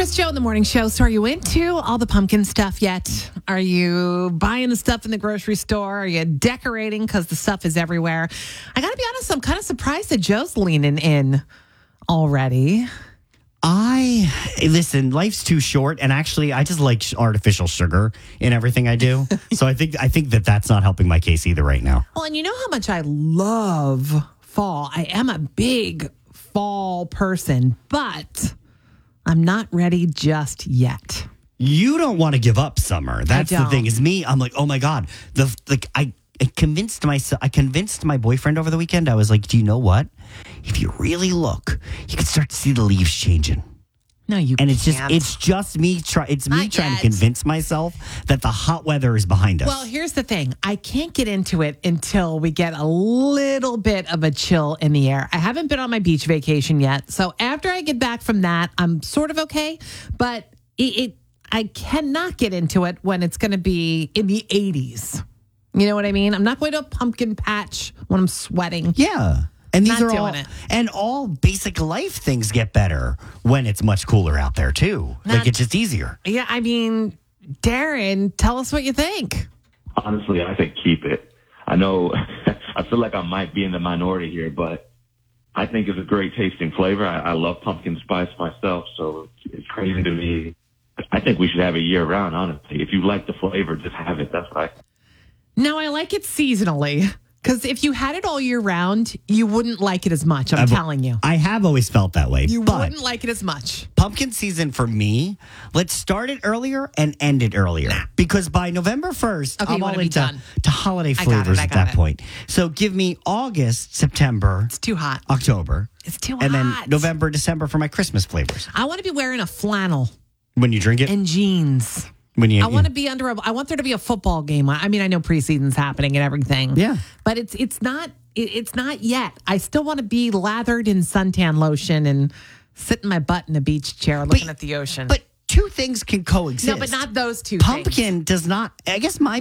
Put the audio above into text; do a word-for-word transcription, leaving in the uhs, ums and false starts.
Chris Joe in the morning show. So are you into all the pumpkin stuff yet? Are you buying the stuff in the grocery store? Are you decorating because the stuff is everywhere? I got to be honest, I'm kind of surprised that Joe's leaning in already. I listen, life's too short, and actually I just like artificial sugar in everything I do. So I think I think that that's not helping my case either right now. Well, and you know how much I love fall. I am a big fall person, but I'm not ready just yet. You don't want to give up summer. That's the don't. thing. Is me. I'm like, oh my god. The like I. I convinced myself. I convinced my boyfriend over the weekend. I was like, "Do you know what? If you really look, you can start to see the leaves changing." No, you and it's can't. just it's just me try. It's me Not trying yet. to convince myself that the hot weather is behind us. Well, here's the thing. I can't get into it until we get a little bit of a chill in the air. I haven't been on my beach vacation yet, so after I get back from that, I'm sort of okay. But it, it I cannot get into it when it's going to be in the eighties. You know what I mean? I'm not going to a pumpkin patch when I'm sweating. Yeah. And these Not are doing all it. and all basic life things get better when it's much cooler out there too. Not- like it's just easier. Yeah, I mean, Darren, tell us what you think. Honestly, I think keep it. I know I feel like I might be in the minority here, but I think it's a great tasting flavor. I, I love pumpkin spice myself, so it's crazy to me. I think we should have it year round, honestly. If you like the flavor, just have it. That's what I No, I like it seasonally. Because if you had it all year round, you wouldn't like it as much. I'm I've- telling you. I have always felt that way. You but wouldn't like it as much. pumpkin season for me, let's start it earlier and end it earlier. Because by November first, Okay, I'm you all wanna be into done. to holiday I got it, flavors I at got that it. point. So give me August, September, It's too hot. October, It's too and then hot. November, December for my Christmas flavors. I want to be wearing a flannel When you drink it, and jeans. when you, I want to be under a, I want there to be a football game. I mean, I know preseason's happening and everything. Yeah. But it's it's not it, it's not yet. I still want to be lathered in suntan lotion and sit in my butt in a beach chair looking at the ocean. But two things can coexist. no, but not those two things. Pumpkin does not. I guess my